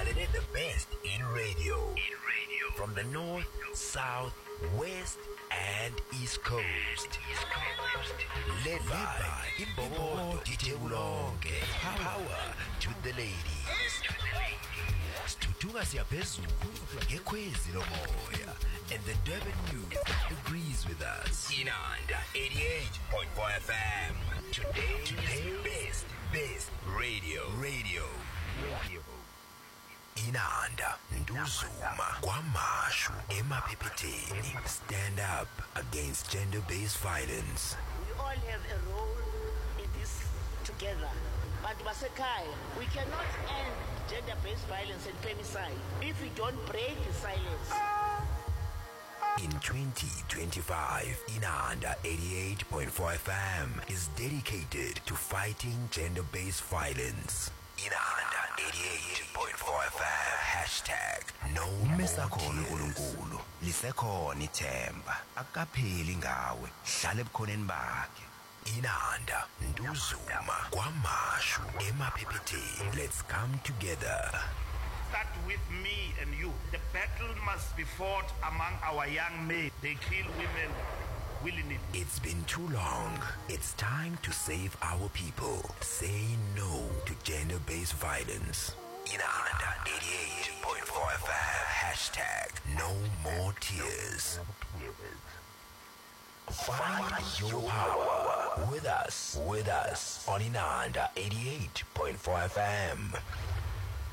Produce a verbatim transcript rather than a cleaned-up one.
Presenting the best in radio. In radio. From the north, south, west, and east coast. East coast. Led by Imbobo Titewulonke. Power to the ladies. To the ladies. Stutunga siyaphezulu ngekhwezi lomoya. And the Durban News agrees with us. Inanda eighty-eight point four F M. Today's, Today's best, best radio. Radio. Radio. Inanda Nduzuma Kwamashu Emaphepheteni. Stand up against gender-based violence. We all have a role in this together. But Basekai, we cannot end gender-based violence and femicide if we don't break the silence. In twenty twenty-five, Inanda eighty-eight point four F M is dedicated to fighting gender-based violence. Inanda eighty-eight point four F M. Hashtag no Mesakhona uNkulunkulu lisekhona ithemba akapheli ngawe hlale ebukhoneni bakhe. Inanda Nduzuma Kwamashu Emaphepheteni. Let's come together. Start with me and you. The battle must be fought among our young men. They kill women willingly. It's been too long. It's time to save our people. Say no to gender-based violence. Inanda eighty-eight point four F M. Hashtag no more tears. Find your power with us, with us on Inanda eighty-eight point four F M.